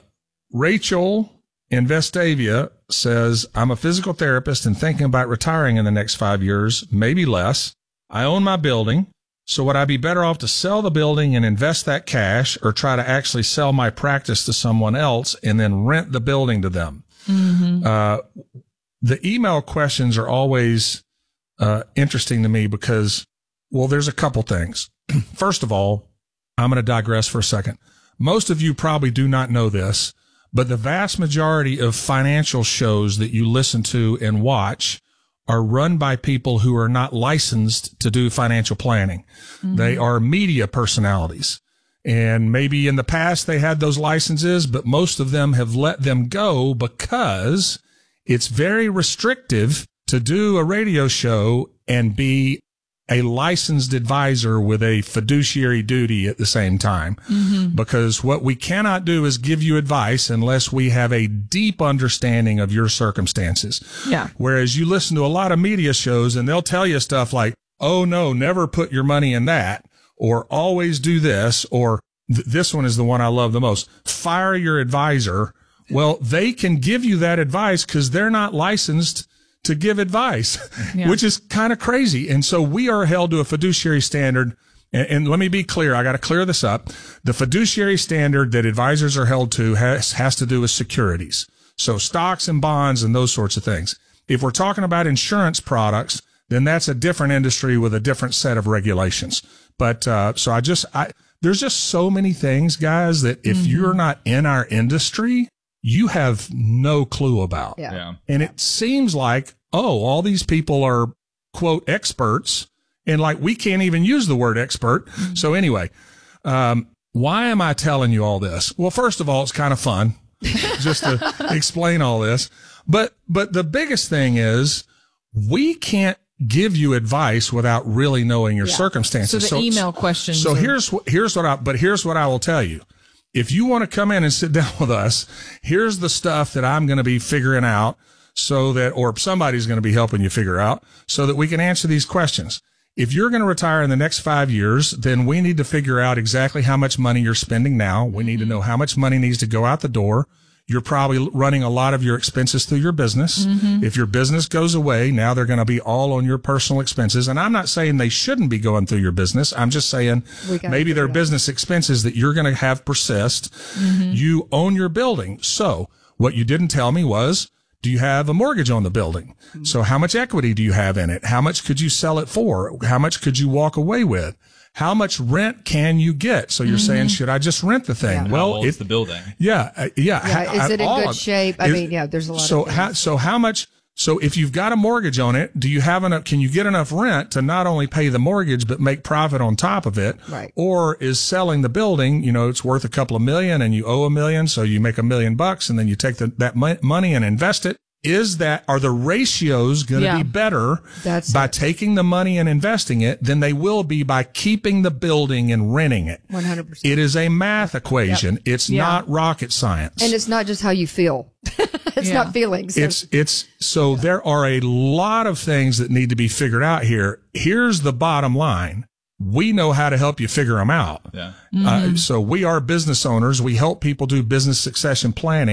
Rachel in Vestavia says, I'm a physical therapist and thinking about retiring in the next five years, maybe less. I own my building. So would I be better off to sell the building and invest that cash, or try to actually sell my practice to someone else and then rent the building to them? Mm-hmm. Uh, the email questions are always uh, interesting to me because, well, there's a couple things. First of all, I'm going to digress for a second. Most of you probably do not know this, but the vast majority of financial shows that you listen to and watch are run by people who are not licensed to do financial planning. Mm-hmm. They are media personalities. And maybe in the past they had those licenses, but most of them have let them go because it's very restrictive to do a radio show and be a licensed advisor with a fiduciary duty at the same time. Mm-hmm. Because what we cannot do is give you advice unless we have a deep understanding of your circumstances. Yeah. Whereas you listen to a lot of media shows and they'll tell you stuff like, oh no, never put your money in that, or always do this, or th- this one is the one I love the most, fire your advisor. Well, they can give you that advice because they're not licensed to give advice, yeah. which is kind of crazy. And so we are held to a fiduciary standard. And, and let me be clear. I got to clear this up. The fiduciary standard that advisors are held to has, has to do with securities. So stocks and bonds and those sorts of things. If we're talking about insurance products, then that's a different industry with a different set of regulations. But, uh, so I just, I, there's just so many things, guys, that if mm-hmm. you're not in our industry, you have no clue about. Yeah. Yeah. And it seems like, oh, all these people are, quote, experts. And like, we can't even use the word expert. Mm-hmm. So anyway, um, why am I telling you all this? Well, first of all, it's kind of fun just to explain all this. But, but the biggest thing is we can't give you advice without really knowing your yeah. circumstances. So the email questions. So are- here's what, here's what I, but here's what I will tell you. If you want to come in and sit down with us, here's the stuff that I'm going to be figuring out so that, or somebody's going to be helping you figure out so that we can answer these questions. If you're going to retire in the next five years, then we need to figure out exactly how much money you're spending now. We need to know how much money needs to go out the door. You're probably running a lot of your expenses through your business. Mm-hmm. If your business goes away, now they're going to be all on your personal expenses. And I'm not saying they shouldn't be going through your business. I'm just saying maybe they're business expenses that you're going to have persist. Mm-hmm. You own your building. So what you didn't tell me was, do you have a mortgage on the building? Mm-hmm. So how much equity do you have in it? How much could you sell it for? How much could you walk away with? How much rent can you get? So you're mm-hmm. saying, should I just rent the thing? Yeah. Well, it's the building. Yeah, uh, yeah. Yeah, is it in good shape? I is, mean, yeah, there's a lot so of things. How, so how much, so if you've got a mortgage on it, do you have enough, can you get enough rent to not only pay the mortgage, but make profit on top of it? Right. Or is selling the building, you know, it's worth a couple of million and you owe a million, so you make a million bucks and then you take the, that money and invest it. Is that, are the ratios going to yeah. be better That's by it. taking the money and investing it than they will be by keeping the building and renting it? one hundred percent. It is a math equation. Yep. It's Yeah. not rocket science. And it's not just how you feel. It's Yeah. not feelings. It's, it's, so there are a lot of things that need to be figured out here. Here's the bottom line. We know how to help you figure them out. Yeah. Mm-hmm. Uh, so we are business owners. We help people do business succession planning.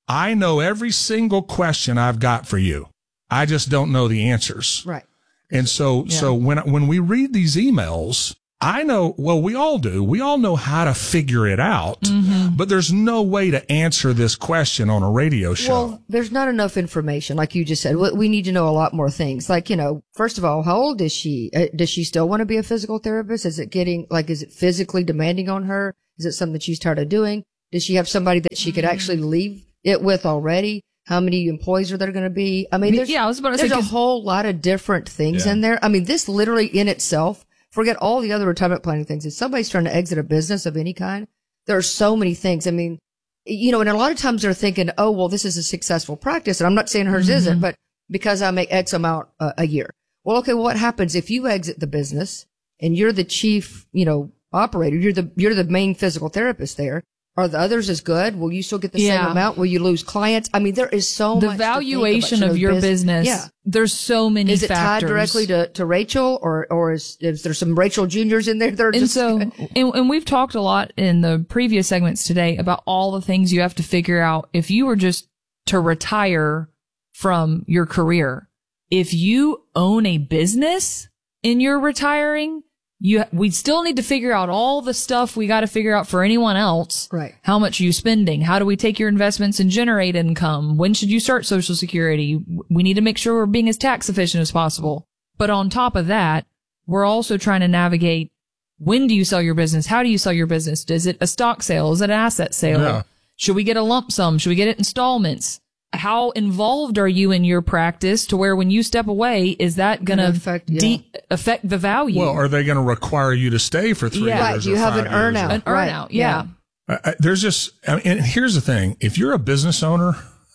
I know every single question I've got for you. I just don't know the answers. Right. And so, Yeah. so when, when we read these emails, I know, well, we all do. We all know how to figure it out, Mm-hmm. but there's no way to answer this question on a radio show. Well, there's not enough information, like you just said. We we need to know a lot more things. Like, you know, first of all, how old is she? Uh, does she still want to be a physical therapist? Is it getting, like, is it physically demanding on her? Is it something that she's tired of doing? Does she have somebody that she could actually leave it with already? How many employees are there going to be? I mean, there's, Yeah, I was about to say, there's a 'cause- whole lot of different things Yeah. in there. I mean, this literally in itself, forget all the other retirement planning things. If somebody's trying to exit a business of any kind, there are so many things. I mean, you know, and a lot of times they're thinking, oh, well, this is a successful practice. And I'm not saying hers Mm-hmm. isn't, but because I make X amount uh, a year. Well, okay, well, what happens if you exit the business and you're the chief, you know, operator? You're the, you're the main physical therapist there. Are the others as good? Will you still get the Yeah. same amount? Will you lose clients? I mean, there is so the much to think about. valuation You know, of your bus- business. Yeah. There's so many Is it factors. tied directly to, to Rachel, or or is, is there some Rachel Juniors in there that are And just so, and, and we've talked a lot in the previous segments today about all the things you have to figure out if you were just to retire from your career. If you own a business and you're retiring, you we still need to figure out all the stuff we got to figure out for anyone else. Right. How much are you spending? How do we take your investments and generate income? When should you start Social Security? We need to make sure we're being as tax efficient as possible. But on top of that, we're also trying to navigate, when do you sell your business? How do you sell your business? Is it a stock sale? Is it an asset sale? Yeah. Should we get a lump sum? Should we get it installments? How involved are you in your practice to where when you step away, is that going to affect, yeah. de- affect the value? Well, are they going to require you to stay for three Yeah. years? Right, or you have five an years earnout. or- An earnout, yeah. I, I, there's just, I mean, and here's the thing. If you're a business owner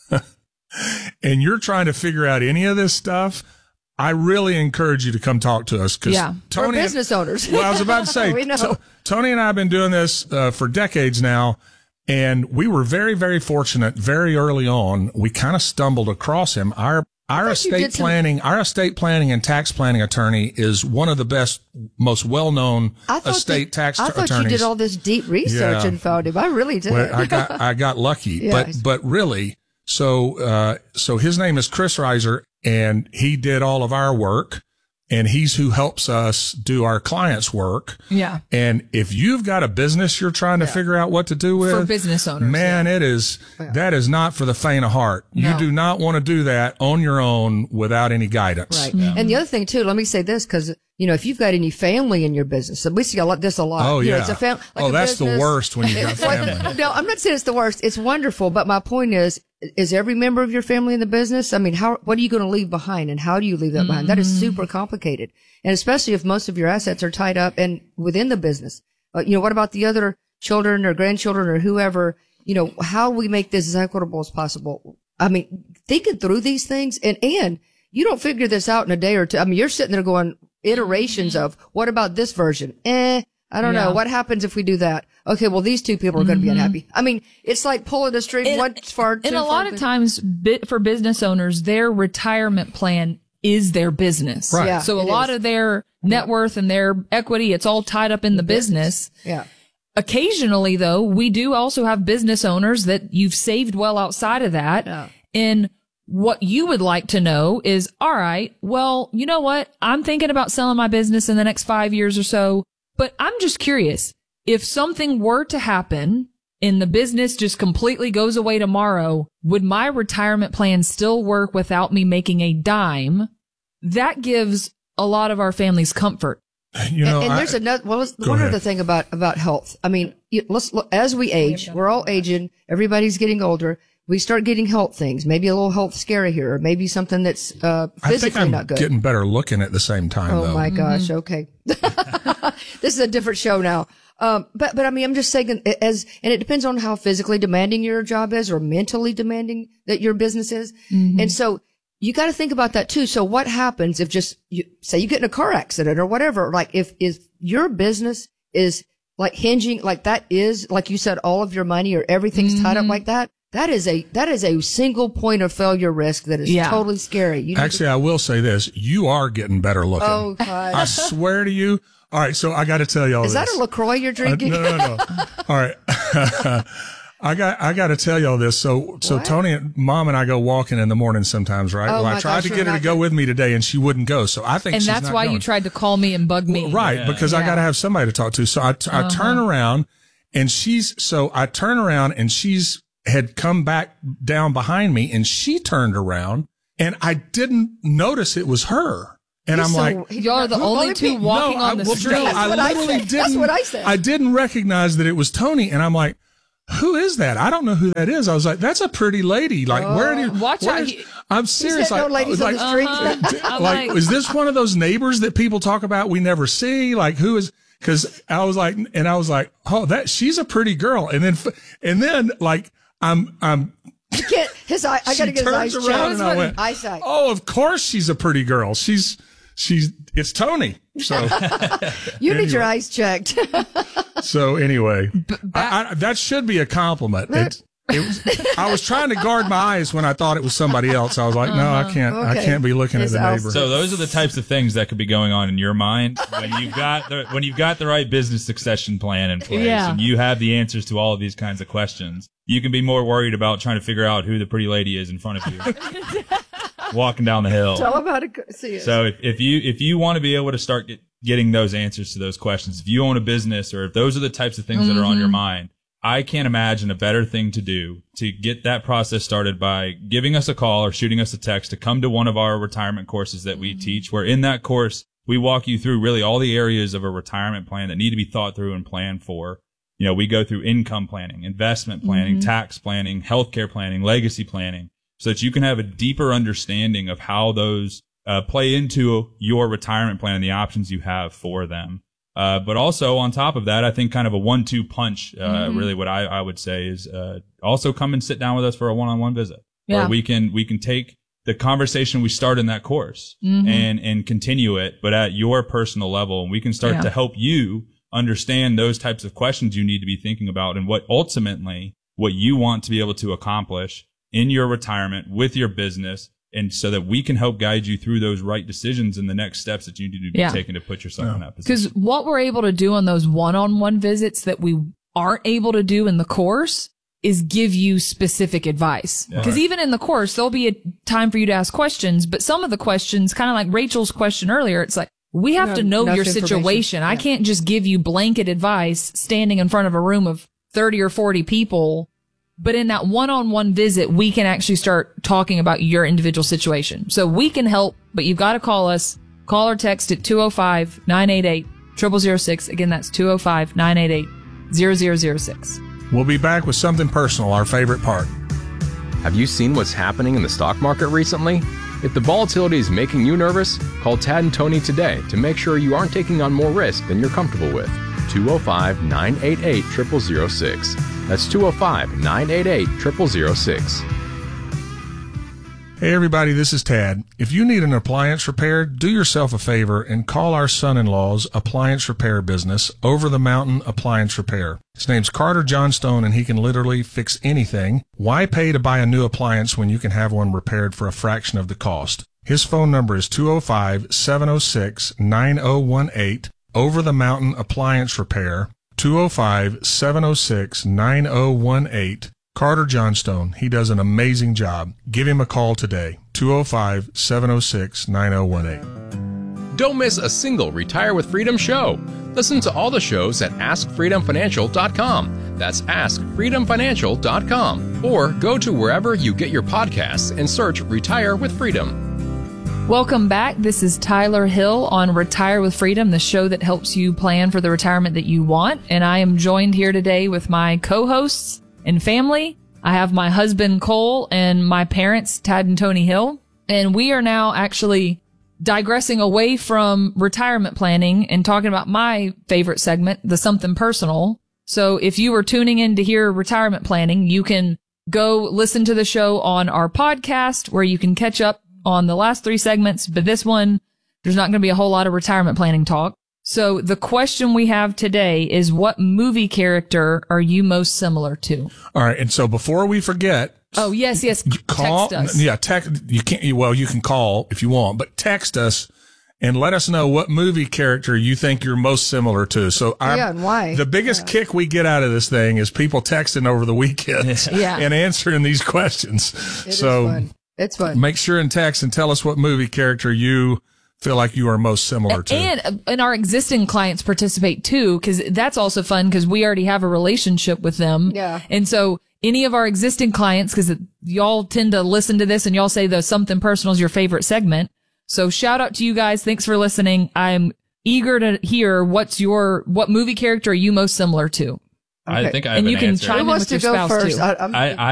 and you're trying to figure out any of this stuff, I really encourage you to come talk to us. Cause Yeah. Tony, We're business owners. Well, I was about to say, We know. To- Tony and I have been doing this uh, for decades now. And we were very, very fortunate very early on. We kind of stumbled across him. Our, our thought you estate did some- planning, our estate planning and tax planning attorney is one of the best, most well-known I thought estate that- tax I thought attorneys. you did all this deep research Yeah. and found him. I really did. Well, I got, I got lucky, Yes. but, but really, so, uh, so his name is Chris Reiser, and he did all of our work, and he's who helps us do our clients' work. Yeah. And if you've got a business you're trying to figure out what to do with, For business owners, man, it is, that is not for the faint of heart. No. You do not want to do that on your own without any guidance. Right. And the other thing too, let me say this, because, you know, if you've got any family in your business, we see a lot, this a lot. Oh, You know, yeah. it's a fam- like Oh, a that's the business. worst when you've got It's like- family. no, I'm not saying it's the worst. It's wonderful. But my point is, is every member of your family in the business? I mean, how, what are you going to leave behind, and how do you leave that behind? That is super complicated. And especially if most of your assets are tied up and within the business. Uh, you know, what about the other children or grandchildren or whoever? You know, how do we make this as equitable as possible? I mean, thinking through these things, and, and you don't figure this out in a day or two. I mean, you're sitting there going iterations of, what about this version? Eh, I don't Yeah. know. What happens if we do that? Okay, well, these two people are going to be unhappy. I mean, it's like pulling a string And- one far too And a far lot of back. times, bit for business owners, their retirement plan is their business. Right. Yeah, so a it lot is. of their net worth and their equity, it's all tied up in the business. Yeah. Occasionally, though, we do also have business owners that you've saved well outside of that. Yeah. And what you would like to know is, all right, well, you know what? I'm thinking about selling my business in the next five years or so, but I'm just curious. If something were to happen and the business just completely goes away tomorrow, would my retirement plan still work without me making a dime? That gives a lot of our families comfort. You know, and, and I- there's another, well, let's, Go one ahead. other thing about, about health. I mean, you, let's look, as we age, we're all aging, everybody's getting older. We start getting health things, maybe a little health scare here, or maybe something that's, uh, I think physically I'm not good. getting better looking at the same time, Oh though. my gosh. Okay. This is a different show now. Um, but, but I mean, I'm just saying as, and it depends on how physically demanding your job is or mentally demanding that your business is. And so you got to think about that too. So what happens if just you say you get in a car accident or whatever, like if, if your business is like hinging, like that is, like you said, all of your money or everything's tied up like that. That is a, that is a single point of failure risk that is Yeah. totally scary. You need to- Actually, I will say this. You are getting better looking. Oh, God. I swear to you. All right. So I got to tell you all Is this. that a LaCroix you're Uh, drinking? no, no, no. All right. I got I got to tell y'all this. So so What? Tony, Mom, and I go walking in the morning sometimes, right? Oh, well, I my tried gosh, to you're get her not to go gonna- with me today, and she wouldn't go. So I think And she's that's not why going. you tried to call me and bug me. Right, Yeah. because I Yeah. got to have somebody to talk to. So I, I Uh-huh. turn around and she's, so I turn around and she's had come back down behind me and she turned around and I didn't notice it was her. And He's I'm so- like, he- Y'all are the only only two pe- walking no, on I, the well, street. no, That's I what I literally said. didn't. That's what I said. I didn't recognize that it was Tony. And I'm like, who is that? I don't know who that is. I was like, that's a pretty lady. Like, where did Watch where out. is- He- I'm serious. said no like, ladies on like, the street. Uh-huh. I'm like, like- is this one of those neighbors that people talk about we never see? Like, who is? Because I was like, and I was like, oh, that she's a pretty girl. And then, f- and then, like, I'm, I'm. You can't, his eye, I she got to get his turns eyes around checked. and I went, Eyesight. oh, of course she's a pretty girl. She's, she's, it's Tony. So, You need your anyway. eyes checked. so anyway, I, I, that should be a compliment. It, it was, I was trying to guard my eyes when I thought it was somebody else. I was like, no, I can't, I Okay. can't be looking His at the outfit. neighbor. So those are the types of things that could be going on in your mind when you've got the when you've got the right business succession plan in place Yeah. and you have the answers to all of these kinds of questions. You can be more worried about trying to figure out who the pretty lady is in front of you walking down the hill. Tell him how to go- see it. So if, if you if you want to be able to start get, getting those answers to those questions, if you own a business or if those are the types of things that are on your mind, I can't imagine a better thing to do to get that process started by giving us a call or shooting us a text to come to one of our retirement courses that we teach, where in that course, we walk you through really all the areas of a retirement plan that need to be thought through and planned for. You know, we go through income planning, investment planning, tax planning, healthcare planning, legacy planning, so that you can have a deeper understanding of how those uh, play into your retirement plan and the options you have for them. Uh, but also on top of that, I think kind of a one two punch, uh, Mm-hmm. really what I, I would say is, uh, also come and sit down with us for a one-on-one visit Yeah. where we can, we can take the conversation we start in that course Mhm. and, and continue it, but at your personal level. And we can start Yeah. to help you understand those types of questions you need to be thinking about and what ultimately what you want to be able to accomplish in your retirement with your business. And so that we can help guide you through those right decisions and the next steps that you need to be Yeah. taking to put yourself in that position. Because what we're able to do on those one-on-one visits that we aren't able to do in the course is give you specific advice. Yeah. Because even in the course, there'll be a time for you to ask questions, but some of the questions, kind of like Rachel's question earlier, it's like, we have No, to know enough your information. situation. I Yeah. can't just give you blanket advice standing in front of a room of thirty or forty people. But in that one-on-one visit, we can actually start talking about your individual situation. So we can help, but you've got to call us. Call or text at two oh five, nine eight eight, zero zero zero six. Again, that's two oh five, nine eight eight, zero zero zero six. We'll be back with something personal, our favorite part. Have you seen what's happening in the stock market recently? If the volatility is making you nervous, call Tad and Tony today to make sure you aren't taking on more risk than you're comfortable with. two oh five, nine eight eight, zero zero zero six. That's two oh five, nine eight eight, zero zero zero six. Hey everybody, this is Tad. If you need an appliance repaired, do yourself a favor and call our son-in-law's appliance repair business, Over the Mountain Appliance Repair. His name's Carter Johnstone and he can literally fix anything. Why pay to buy a new appliance when you can have one repaired for a fraction of the cost? His phone number is two oh five, seven oh six, nine oh one eight, Over the Mountain Appliance Repair, two oh five, seven oh six, nine oh one eight. Carter Johnstone. He does an amazing job. Give him a call today. two oh five, seven oh six, nine oh one eight. Don't miss a single Retire with Freedom show. Listen to all the shows at ask freedom financial dot com. That's ask freedom financial dot com. Or go to wherever you get your podcasts and search Retire with Freedom. Welcome back. This is Tyler Hill on Retire with Freedom, the show that helps you plan for the retirement that you want. And I am joined here today with my co-hosts and family. I have my husband Cole and my parents, Tad and Tony Hill. And we are now actually digressing away from retirement planning and talking about my favorite segment, the Something Personal. So if you were tuning in to hear retirement planning, you can go listen to the show on our podcast where you can catch up on the last three segments. But this one, there's not going to be a whole lot of retirement planning talk. So the question we have today is, what movie character are you most similar to? All right. And so before we forget, Oh, yes, yes. call. Text us. Yeah. Text. You can't, well, you can call if you want, but text us and let us know what movie character you think you're most similar to. So I'm, yeah, and why? The biggest yeah. kick we get out of this thing is people texting over the weekends yeah. and answering these questions. It so is fun. It's fun. Make sure and text and tell us what movie character you feel like you are most similar to. And, and our existing clients participate too, because that's also fun because we already have a relationship with them. Yeah. And so any of our existing clients, because y'all tend to listen to this and y'all say the something personal is your favorite segment. So shout out to you guys. Thanks for listening. I'm eager to hear what's your, what movie character are you most similar to? I think I have and an you can answer. chime Who in wants with to your go spouse first? too. I, I'm, I, I